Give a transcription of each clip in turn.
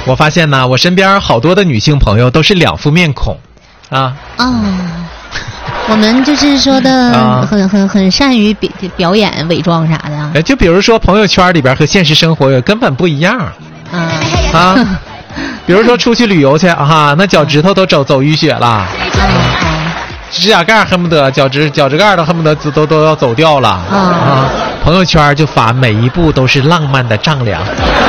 我发现呢，我身边好多的女性朋友都是两副面孔，啊。 哦，我们就是说的很善于表演伪装啥的。 就比如说朋友圈里边和现实生活根本不一样。比如说出去旅游去啊，那脚趾头都走淤血了。指甲盖恨不得脚趾盖都恨不得都要走掉了。朋友圈就发每一步都是浪漫的丈量。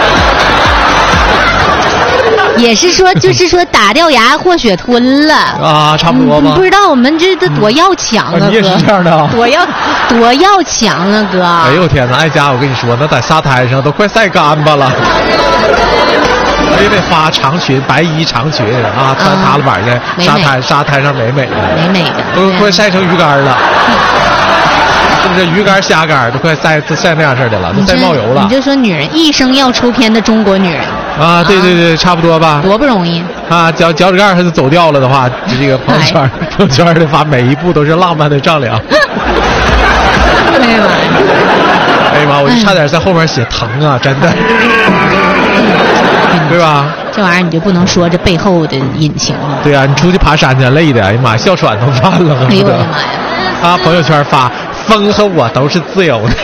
也是说，就是说打掉牙或血吞了啊，差不多吧。 不知道我们这多要强啊， 你也是这样的啊？ 多要强啊，哥！ 哎呦天哪，爱家，我跟你说，那在沙滩上都快晒干巴了。我也得发长裙，白衣长裙啊，穿踏了板去沙滩上美美的，都快晒成鱼干了。是不是鱼干虾干都快晒那样式的了，都晒冒油了。 你就说女人一生要出片的中国女人啊，对，差不多吧。 多不容易啊！脚趾盖还是走掉了的话，这个朋友圈的发每一步都是浪漫的丈量。哎呀妈！我就差点在后面写疼啊，真的。对吧？ 这玩意儿你就不能说这背后的隐情了。 对啊，你出去爬山去累的，哎呀妈，哮喘都犯了。 哎呦我的妈呀！ 啊，朋友圈发风和我都是自由的。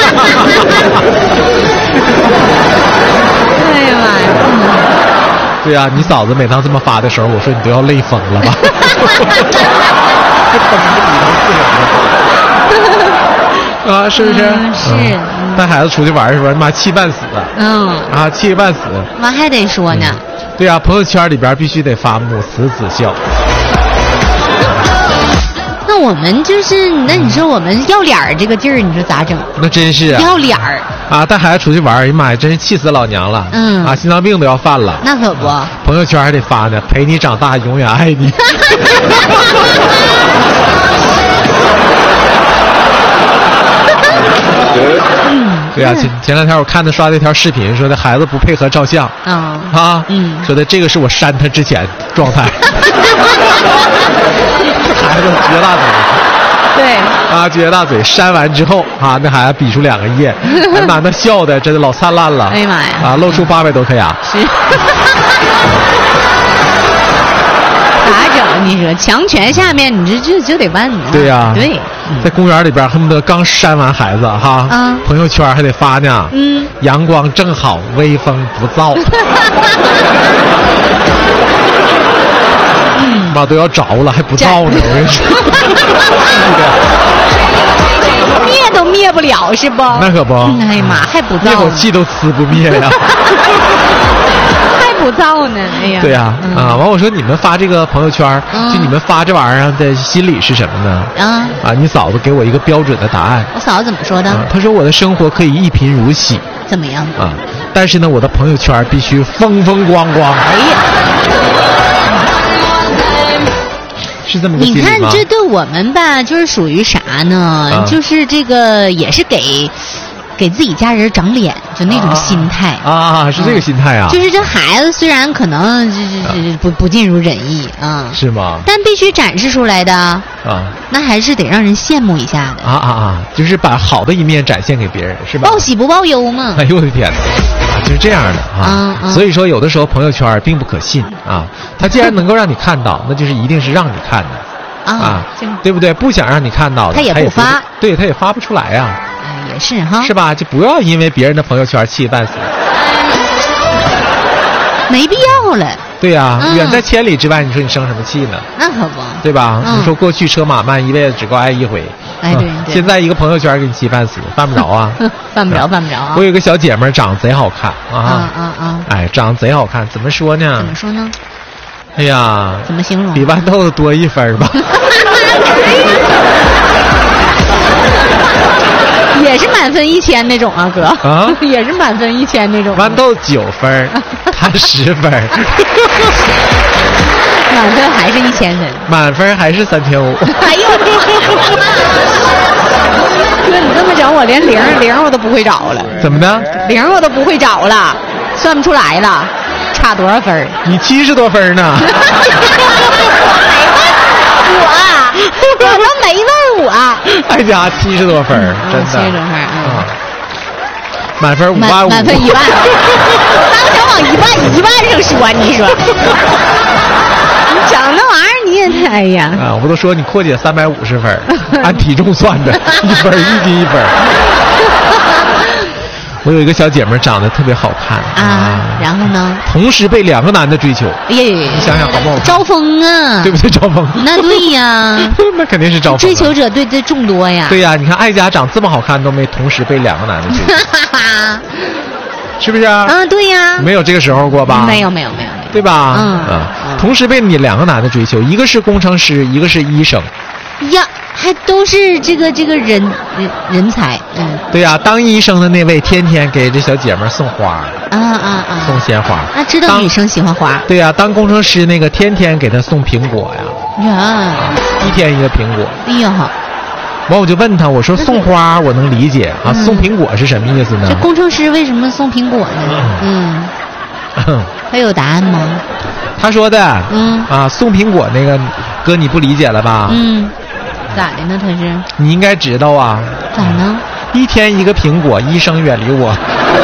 哎呀妈呀！ 对啊，你嫂子每当这么发的时候，我说你都要累疯了吧？啊，是不是？ 是。 带孩子出去玩是不是？妈气半死。气半死。 完还得说呢。 对啊，朋友圈里边必须得发母慈子孝。 那我们就是，那你说我们要脸儿这个劲儿，你说咋整？ 那真是要脸儿啊！带孩子出去玩，哎呀妈呀，真是气死老娘了。心脏病都要犯了。 那可不。 朋友圈还得发呢，陪你长大，永远爱你。对啊，前两天我看他刷了一条视频，说的孩子不配合照相说的这个是我扇他之前状态。孩子撅大嘴， 对撅大嘴，扇完之后那孩子比出2个耶，那笑的真的老灿烂了。 哎呀妈呀！ 露出800多颗牙。 是。咋整？你说强权下面，你这得办呢。 对呀。 对。 在公园里边恨不得刚扇完孩子朋友圈还得发呢。阳光正好，微风不燥。妈都要着了还不燥呢，我跟你说。 灭都灭不了是不？ 那可不。 哎呀妈，还不燥？ 灭口气都呲不灭呀。 还不燥呢，哎呀。 对呀，完我说你们发这个朋友圈，就你们发这玩意儿的心理是什么呢？你嫂子给我一个标准的答案。 我嫂子怎么说的？ 她说我的生活可以一贫如洗。 怎么样？ 但是呢，我的朋友圈必须风风光光。 哎呀。 是这么个心理吗？ 你看这对我们吧，就是属于啥呢？就是这个也是给自己家人长脸，就那种心态是这个心态啊。 就是这孩子虽然可能不尽如人意是吗？ 但必须展示出来的那还是得让人羡慕一下的就是把好的一面展现给别人，是吧？ 报喜不报忧嘛。 哎呦我的天哪，就是这样的所以说有的时候朋友圈并不可信他既然能够让你看到，那就是一定是让你看的对不对？不想让你看到的， 他也不发， 对，他也发不出来呀。 也是哈， 是吧？就不要因为别人的朋友圈气半死， 没必要了。 对呀，远在千里之外，你说你生什么气呢？ 那可不， 对吧？你说过去车马慢，一辈子只够爱一回。 对。 现在一个朋友圈给你气半死，犯不着啊， 犯不着。 我有个小姐妹长得贼好看长得贼好看，怎么说呢？ 怎么说呢？ 哎呀， 怎么形容？ 比豌豆子多1分吧。 也是满分1000那种哥也是满分1000那种。 豌豆9分，他10分。 满分还是1000分。 满分还是3500。 哎呦，哥，你这么整，我连零我都不会找了。 怎么的？ 零我都不会找了，算不出来了，差多少分？ 你70多分呢。 我都没问我。 哎呀，70多分，真的。 70多分满分5万5。 满分1万。我刚想往1万 1万上说，你说，你整那玩意儿你也太呀！ 啊，我都说你阔姐350分，按体重算的，1分1斤1分。我有一个小姐妹长得特别好看啊，然后呢， 同时被2个男的追求。 哎呀，你想想好不好看？ 招风啊， 对不对？招风。 那对呀， 那肯定是招风。 追求者对众多呀。 对呀，你看艾佳长这么好看都没同时被2个男的追求，是不是啊？ 嗯，对呀。 没有这个时候过吧？ 没有， 对吧？同时被你2个男的追求，一个是工程师，一个是医生。 呀，还都是这个人才， 对呀，当医生的那位天天给这小姐妹送花，送鲜花。 那知道女生喜欢花。 对呀，当工程师那个天天给她送苹果呀， 一天一个苹果。 哎呀好。 完我就问他，我说送花我能理解啊，送苹果是什么意思呢？ 这工程师为什么送苹果呢？他有答案吗？ 他说的，送苹果那个哥你不理解了吧？ 咋的呢？他是你应该知道啊。 咋呢？ 一天一个苹果，医生远离我。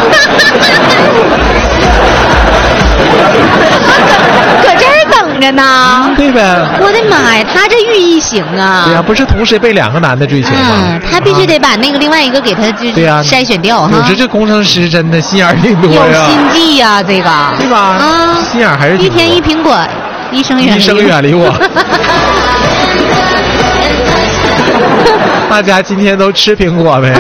搁这儿等着呢。 对呗。 我的妈呀，他这寓意行啊。 对呀，不是同时被2个男的追求吗？ 他必须得把那个另外一个给他就筛选掉哈。 我说这工程师真的心眼挺多呀。 有心计呀，这个。 对吧？心眼还是挺多。 一天一苹果，医生远离我。 大家今天都吃苹果没有？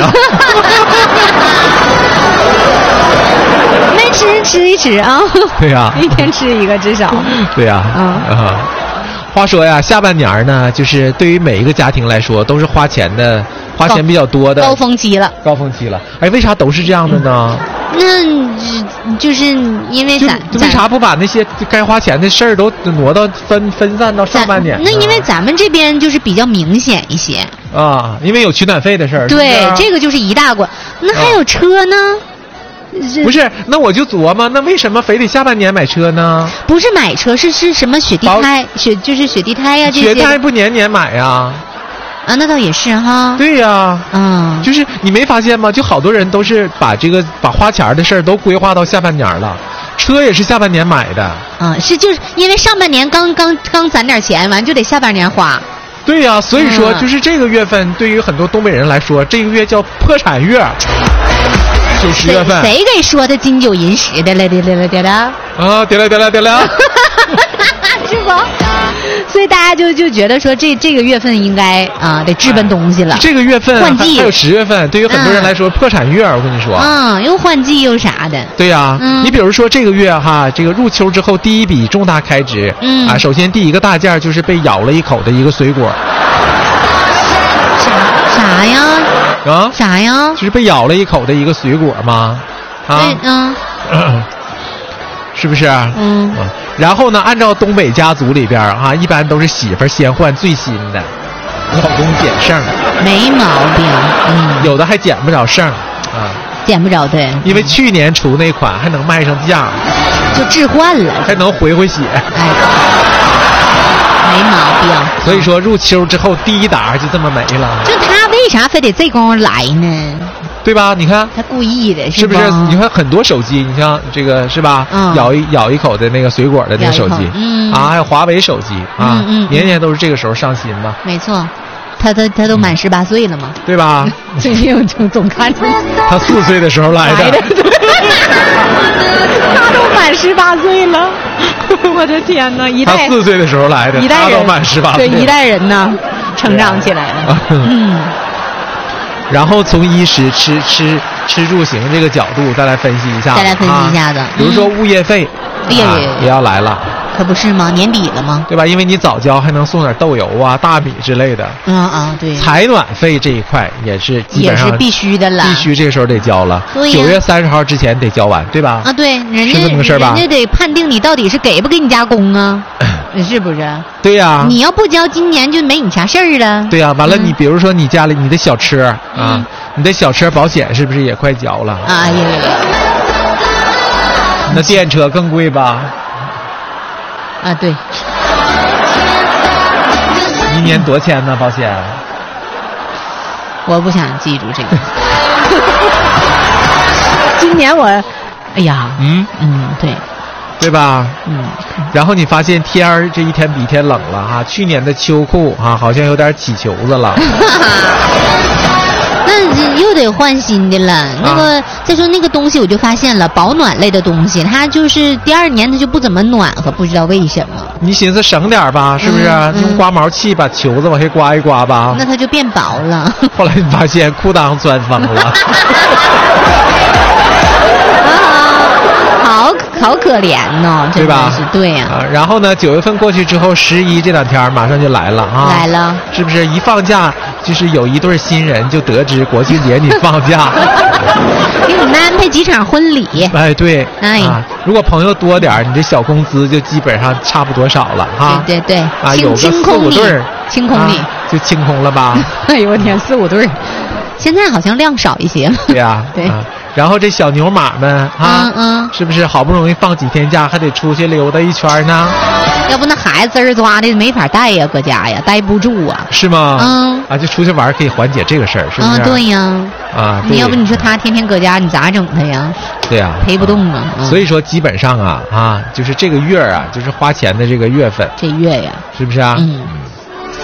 没吃一吃啊。 对呀， 一天吃一个至少。 对呀，话说呀，下半年呢，就是对于每一个家庭来说，都是花钱比较多的高峰期了。 哎，为啥都是这样的呢？ 那就是因为为啥不把那些该花钱的事儿都挪到分散到上半年呢？ 那因为咱们这边就是比较明显一些啊，因为有取暖费的事儿。 对，这个就是一大关。那还有车呢？ 不是，那我就琢磨，那为什么非得下半年买车呢？ 不是买车，是什么雪地胎，就是雪地胎呀，这些。 雪胎不年年买呀？ 啊，那倒也是哈。 对呀，就是你没发现吗？就好多人都是把花钱的事儿都规划到下半年了，车也是下半年买的。 就是因为上半年刚攒点钱，完就得下半年花。 对呀，所以说就是这个月份对于很多东北人来说，这个月叫破产月。90月份。 谁给说的金九银十的了？对了。 啊，对了。 是不？所以大家就觉得说这个月份应该得置办东西了。 这个月份换季， 还有10月份，对于很多人来说破产月，我跟你说。 又换季又啥的。 对呀，你比如说这个月哈，这个入秋之后第一笔重大开支，首先第一个大件就是被咬了一口的一个水果。 啥呀？啥呀？ 就是被咬了一口的一个水果吗？是不是？然后呢，按照东北家族里边一般都是媳妇先换最新的，老公捡剩。 没毛病。 有的还捡不着剩捡不着，对。 因为去年出那款还能卖上价， 就置换了， 还能回血。 没毛病。 所以说入秋之后第一打就这么没了。 就他为啥非得这功夫来呢？ 对吧？你看他故意的， 是不是？你看很多手机，你像这个是吧？咬一口的那个水果的那个手机，还有华为手机年年都是这个时候上新嘛。 没错，他都满18岁了嘛， 对吧？ 最近就总看着他4岁的时候来的， 他都满18岁了，我的天哪！ 他4岁的时候来的，他都满18岁， 对，一代人呢成长起来了。 然后从衣食吃住行这个角度再来分析一下子， 比如说物业费也要来了， 可不是吗？年底了吗？ 对吧？因为你早交还能送点豆油大米之类的。 对。 采暖费这一块也是基本上必须的了， 必须这个时候得交了。 对 9月30号之前得交完，对吧？ 对，人家是这么个事儿吧？ 人家得判定你到底是给不给你加工啊，是不是？ 对呀。 你要不交，今年就没你啥事儿了。 对呀，完了你比如说你家里你的小车你的小车保险是不是也快交了？ 也。 那电车更贵吧？ 对。 一年多钱呢？保险？ 我不想记住这个。今年我，哎呀，对， 对吧？ 嗯。 然后你发现天儿这一天比一天冷了哈，去年的秋裤啊好像有点起球子了。 那又得换新的了。那个再说那个东西，我就发现了，保暖类的东西，它就是第二年它就不怎么暖和，不知道为什么。 你寻思省点吧，是不是？用刮毛器把球子往下刮一刮吧。 那它就变薄了。 后来你发现裤裆钻风了。 好可怜呢， 对吧？ 对呀。 然后呢，9月份过去之后，11这2天马上就来了啊！ 来了， 是不是？一放假就是有一对新人就得知国庆节你放假， 给你们安排几场婚礼。 哎，对， 哎， 如果朋友多点，你这小工资就基本上差不多少了哈。 对对对， 啊，有个4、5对清空你就清空了吧？ 哎呦我天，4、5对，现在好像量少一些了。 对呀， 对。 然后这小牛马们是不是好不容易放几天假，还得出去溜达一圈呢？ 要不那孩子滋儿抓的没法带呀，搁家呀待不住啊。 是吗？就出去玩可以缓解这个事儿，是不是？ 对呀。你要不你说他天天搁家，你咋整他呀？ 对呀， 陪不动啊。 所以说基本上就是这个月就是花钱的这个月份。 这月呀， 是不是啊？